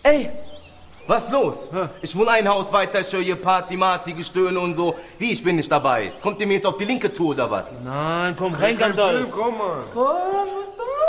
Ey, was los? Ich wohne ein Haus weiter, ich höre hier Party, Marty, Gestöhne und so. Wie, ich bin nicht dabei? Kommt ihr mir jetzt auf die linke Tour oder was? Nein, komm rein, Gandalf. Komm mal. Komm, was ist da